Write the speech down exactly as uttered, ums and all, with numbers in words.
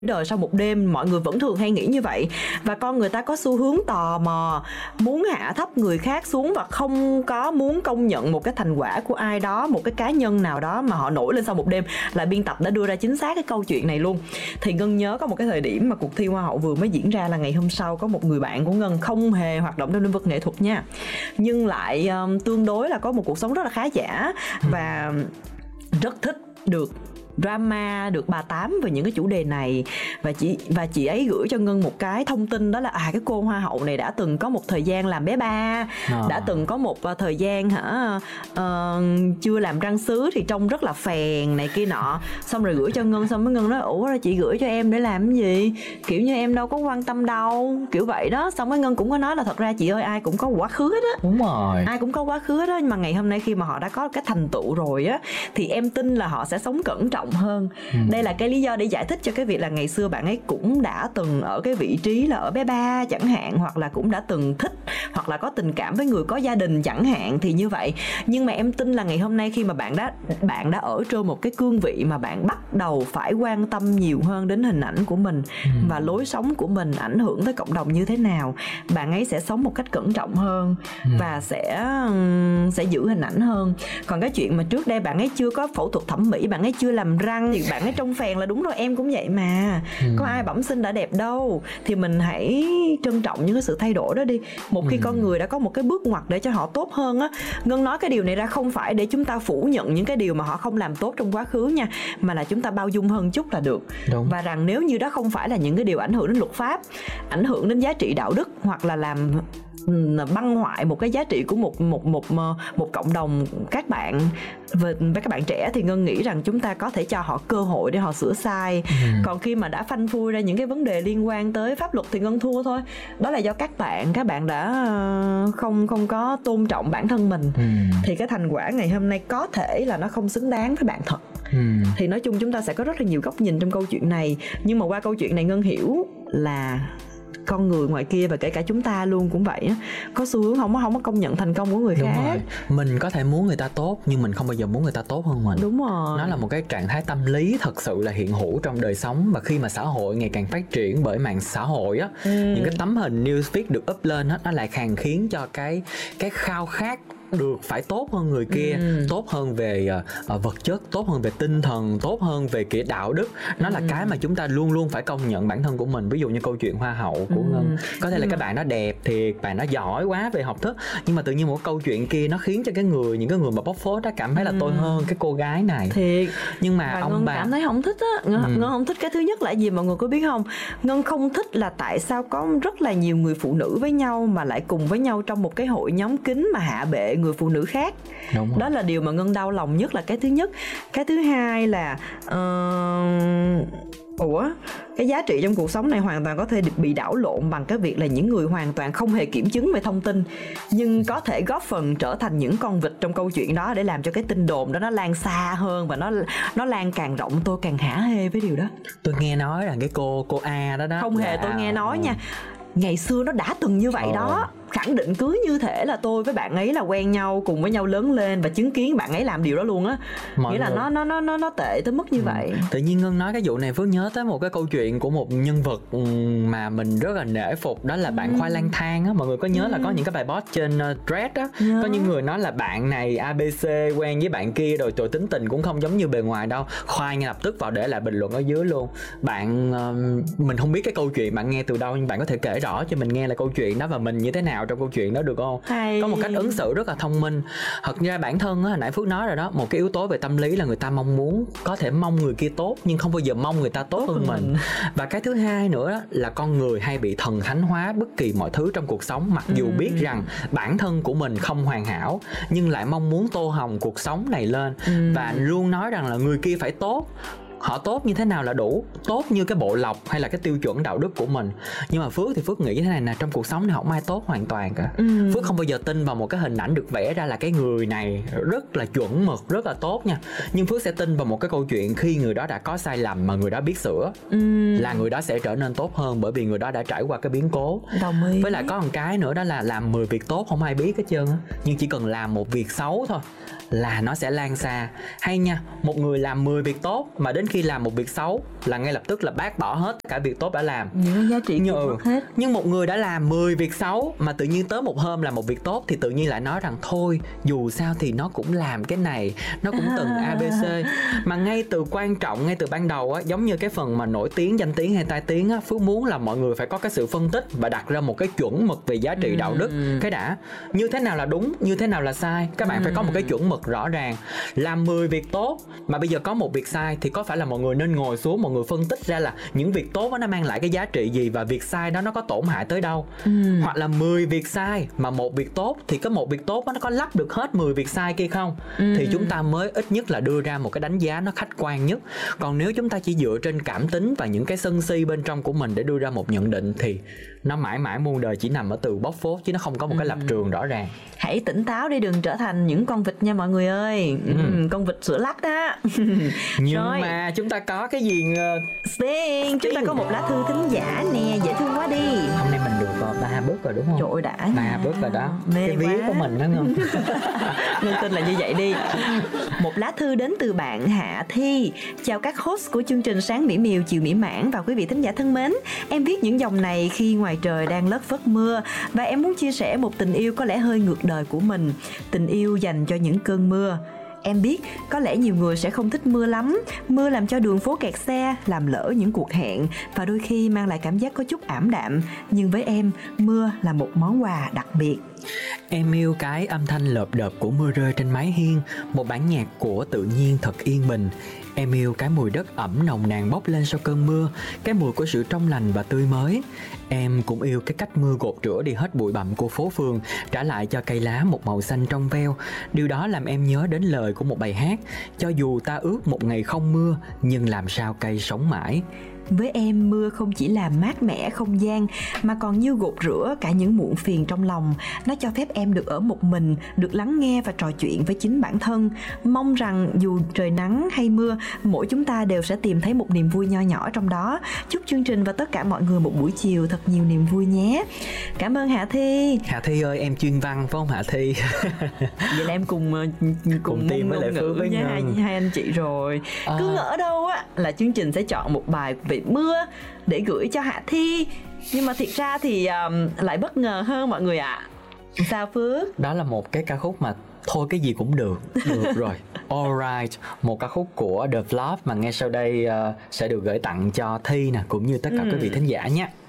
đời sau một đêm, mọi người vẫn thường hay nghĩ như vậy. Và con người ta có xu hướng tò mò, muốn hạ thấp người khác xuống và không có muốn công nhận một cái thành quả của ai đó, một cái cá nhân nào đó mà họ nổi lên sau một đêm. Là biên tập đã đưa ra chính xác cái câu chuyện này luôn. Thì Ngân nhớ có một cái thời điểm mà cuộc thi Hoa hậu vừa mới diễn ra, là ngày hôm sau có một người bạn của Ngân không hề hoạt động trong lĩnh vực nghệ thuật nha, nhưng lại um, tương đối là có một cuộc sống rất là khá giả và rất thích được drama, được bà tám về những cái chủ đề này. Và chị và chị ấy gửi cho Ngân một cái thông tin, đó là à cái cô hoa hậu này đã từng có một thời gian làm bé ba, à. đã từng có một uh, thời gian hả uh, chưa làm răng sứ thì trông rất là phèn này kia nọ. Xong rồi gửi cho Ngân, xong mới Ngân nói ủa chị gửi cho em để làm cái gì, kiểu như em đâu có quan tâm đâu, kiểu vậy đó. Xong cái Ngân cũng có nói là thật ra chị ơi, ai cũng có quá khứ hết á. Đúng rồi, ai cũng có quá khứ đó, nhưng mà ngày hôm nay khi mà họ đã có cái thành tựu rồi á, thì em tin là họ sẽ sống cẩn trọng hơn. ừ. Đây là cái lý do để giải thích cho cái việc là ngày xưa bạn ấy cũng đã từng ở cái vị trí là ở bé ba chẳng hạn, hoặc là cũng đã từng thích hoặc là có tình cảm với người có gia đình chẳng hạn, thì như vậy. Nhưng mà em tin là ngày hôm nay khi mà bạn đã bạn đã ở trên một cái cương vị mà bạn bắt đầu phải quan tâm nhiều hơn đến hình ảnh của mình ừ. và lối sống của mình ảnh hưởng tới cộng đồng như thế nào, bạn ấy sẽ sống một cách cẩn trọng hơn ừ. và sẽ sẽ giữ hình ảnh hơn. Còn cái chuyện mà trước đây bạn ấy chưa có phẫu thuật thẩm mỹ, bạn ấy chưa làm răng thì bạn ấy trông phèn là đúng rồi, em cũng vậy mà. ừ. Có ai bẩm sinh đã đẹp đâu. Thì mình hãy trân trọng những cái sự thay đổi đó đi. Một khi ừ. con người đã có một cái bước ngoặt để cho họ tốt hơn á. Ngân nói cái điều này ra không phải để chúng ta phủ nhận những cái điều mà họ không làm tốt trong quá khứ nha, mà là chúng ta bao dung hơn chút là được. Đúng. Và rằng nếu như đó không phải là những cái điều ảnh hưởng đến luật pháp, ảnh hưởng đến giá trị đạo đức, hoặc là làm băng hoại một cái giá trị của một một một một cộng đồng các bạn với, với các bạn trẻ, thì Ngân nghĩ rằng chúng ta có thể cho họ cơ hội để họ sửa sai. ừ. Còn khi mà đã phanh phui ra những cái vấn đề liên quan tới pháp luật thì Ngân thua thôi. Đó là do các bạn các bạn đã không không có tôn trọng bản thân mình. ừ. Thì cái thành quả ngày hôm nay có thể là nó không xứng đáng với bạn thật. ừ. Thì nói chung chúng ta sẽ có rất là nhiều góc nhìn trong câu chuyện này, nhưng mà qua câu chuyện này Ngân hiểu là con người ngoài kia và kể cả chúng ta luôn cũng vậy á, có xu hướng không có không có công nhận thành công của người Đúng khác. Rồi. Mình có thể muốn người ta tốt nhưng mình không bao giờ muốn người ta tốt hơn mình. Đúng rồi. Nó là một cái trạng thái tâm lý thật sự là hiện hữu trong đời sống. Và khi mà xã hội ngày càng phát triển bởi mạng xã hội á, ừ. những cái tấm hình newsfeed được up lên á, nó lại càng khiến cho cái cái khao khát được phải tốt hơn người kia, ừ. tốt hơn về uh, vật chất, tốt hơn về tinh thần, tốt hơn về kiểu đạo đức. Nó là ừ. cái mà chúng ta luôn luôn phải công nhận bản thân của mình. Ví dụ như câu chuyện hoa hậu của ừ. Ngân, có thể là ừ. các bạn nó đẹp thiệt, bạn nó giỏi quá về học thức, nhưng mà tự nhiên một câu chuyện kia nó khiến cho cái người những cái người mà bóc phốt đó cảm thấy là ừ. tôi hơn cái cô gái này thiệt. Nhưng mà và ông Ngân bà cảm thấy không thích á. Ngân, ừ. Ngân không thích cái thứ nhất là gì mọi người có biết không? Ngân không thích là tại sao có rất là nhiều người phụ nữ với nhau mà lại cùng với nhau trong một cái hội nhóm kín mà hạ bệ người phụ nữ khác. Đó là điều mà Ngân đau lòng nhất, là cái thứ nhất. Cái thứ hai là uh... Ủa, cái giá trị trong cuộc sống này hoàn toàn có thể bị đảo lộn bằng cái việc là những người hoàn toàn không hề kiểm chứng về thông tin, nhưng có thể góp phần trở thành những con vịt trong câu chuyện đó để làm cho cái tin đồn đó nó lan xa hơn và nó nó lan càng rộng. Tôi càng hả hê với điều đó. Tôi nghe nói rằng cái cô cô A đó đó không hề là... tôi nghe nói nha, ngày xưa nó đã từng như vậy ờ. đó. Khẳng định cứ như thể là tôi với bạn ấy là quen nhau, cùng với nhau lớn lên và chứng kiến bạn ấy làm điều đó luôn á. Nghĩa là nó nó nó nó nó tệ tới mức như ừ. vậy. Tự nhiên Ngân nói cái vụ này Phước nhớ tới một cái câu chuyện của một nhân vật mà mình rất là nể phục, đó là bạn ừ. Khoai lang thang á. Mọi người có nhớ ừ. là có những cái bài post trên uh, Thread á, nhớ. Có những người nói là bạn này a bê xê quen với bạn kia rồi rồi tính tình cũng không giống như bề ngoài đâu. Khoai ngay lập tức vào để lại bình luận ở dưới luôn. Bạn uh, mình không biết cái câu chuyện bạn nghe từ đâu, nhưng bạn có thể kể rõ cho mình nghe là câu chuyện đó và mình như thế nào trong câu chuyện đó được không? Hay. Có một cách ứng xử rất là thông minh. Thật ra bản thân á, hồi nãy Phước nói rồi đó, một cái yếu tố về tâm lý là người ta mong muốn, có thể mong người kia tốt nhưng không bao giờ mong người ta tốt, tốt hơn mình. mình. Và cái thứ hai nữa đó, là con người hay bị thần thánh hóa bất kỳ mọi thứ trong cuộc sống, mặc dù ừ. biết rằng bản thân của mình không hoàn hảo nhưng lại mong muốn tô hồng cuộc sống này lên ừ. và luôn nói rằng là người kia phải tốt. Họ tốt như thế nào là đủ, tốt như cái bộ lọc hay là cái tiêu chuẩn đạo đức của mình. Nhưng mà Phước thì Phước nghĩ thế này nè, trong cuộc sống này không ai tốt hoàn toàn cả. ừ. Phước không bao giờ tin vào một cái hình ảnh được vẽ ra là cái người này rất là chuẩn mực, rất là tốt nha. Nhưng Phước sẽ tin vào một cái câu chuyện khi người đó đã có sai lầm mà người đó biết sửa, ừ. là người đó sẽ trở nên tốt hơn, bởi vì người đó đã trải qua cái biến cố. Đồng ý. Với lại có một cái nữa đó là làm mười việc tốt không ai biết hết trơn á, nhưng chỉ cần làm một việc xấu thôi là nó sẽ lan xa. Hay nha, một người làm mười việc tốt mà đến khi làm một việc xấu là ngay lập tức là bác bỏ hết cả việc tốt đã làm, những giá trị nhưng, mất hết. Nhưng một người đã làm mười việc xấu mà tự nhiên tới một hôm làm một việc tốt thì tự nhiên lại nói rằng thôi dù sao thì nó cũng làm cái này, nó cũng từng a bê xê. Mà ngay từ quan trọng, ngay từ ban đầu á, giống như cái phần mà nổi tiếng, danh tiếng hay tai tiếng á, Phước muốn là mọi người phải có cái sự phân tích và đặt ra một cái chuẩn mực về giá trị ừ. đạo đức. Cái đã, như thế nào là đúng, như thế nào là sai, các bạn ừ. phải có một cái chuẩn mực rõ ràng. Làm mười việc tốt mà bây giờ có một việc sai thì có phải là mọi người nên ngồi xuống, mọi người phân tích ra là những việc tốt đó nó mang lại cái giá trị gì và việc sai đó nó có tổn hại tới đâu. ừ. Hoặc là mười việc sai mà một việc tốt thì cái một việc tốt đó nó có lắp được hết mười việc sai kia không? ừ. Thì chúng ta mới ít nhất là đưa ra một cái đánh giá nó khách quan nhất. Còn nếu chúng ta chỉ dựa trên cảm tính và những cái sân si bên trong của mình để đưa ra một nhận định thì nó mãi mãi muôn đời chỉ nằm ở từ bóc phốt chứ nó không có một cái lập trường rõ ràng. Hãy tỉnh táo đi, đừng trở thành những con vịt nha mọi người ơi. ừ. Ừ, con vịt sữa lắc đó. Nhưng rồi. Mà chúng ta có cái gì Sting, chúng ta có một lá thư thính giả nè, dễ thương quá đi. Hôm nay mình được ba bước rồi đúng không? Trời ơi đã ba bước rồi đó. Mê cái ví của mình đó không? Ngân tin là như vậy đi. Một lá thư đến từ bạn Hạ Thi. Chào các host của chương trình Sáng Mỹ Miều, Chiều Mỹ Mãn và quý vị thính giả thân mến. Em viết những dòng này khi ngoài trời đang lất phất mưa và em muốn chia sẻ một tình yêu có lẽ hơi ngược đời của mình. Tình yêu dành cho những cơn mưa. Em biết có lẽ nhiều người sẽ không thích mưa lắm. Mưa làm cho đường phố kẹt xe, làm lỡ những cuộc hẹn và đôi khi mang lại cảm giác có chút ảm đạm. Nhưng với em, mưa là một món quà đặc biệt. Em yêu cái âm thanh lợp đợp của mưa rơi trên mái hiên, một bản nhạc của tự nhiên thật yên bình. Em yêu cái mùi đất ẩm nồng nàn bốc lên sau cơn mưa, cái mùi của sự trong lành và tươi mới. Em cũng yêu cái cách mưa gột rửa đi hết bụi bặm của phố phường, trả lại cho cây lá một màu xanh trong veo. Điều đó làm em nhớ đến lời của một bài hát: cho dù ta ước một ngày không mưa, nhưng làm sao cây sống mãi. Với em, mưa không chỉ làm mát mẻ không gian mà còn như gột rửa cả những muộn phiền trong lòng. Nó cho phép em được ở một mình, được lắng nghe và trò chuyện với chính bản thân. Mong rằng dù trời nắng hay mưa, mỗi chúng ta đều sẽ tìm thấy một niềm vui nho nhỏ trong đó. Chúc chương trình và tất cả mọi người một buổi chiều thật nhiều niềm vui nhé. Cảm ơn Hạ Thi. Hạ Thi ơi, em chuyên văn phải không Hạ Thi? Vậy là em cùng cùng, cùng team với lại Phước với hai, hai anh chị rồi. À. Cứ ngỡ đâu á là chương trình sẽ chọn một bài về mưa để gửi cho Hạ Thi, nhưng mà thiệt ra thì um, lại bất ngờ hơn mọi người ạ. À. Sao Phước? Đó là một cái ca khúc mà thôi cái gì cũng được, được rồi. Alright, một ca khúc của The Flop mà ngay sau đây uh, sẽ được gửi tặng cho Thi nè, cũng như tất cả ừ. quý vị thính giả nhé.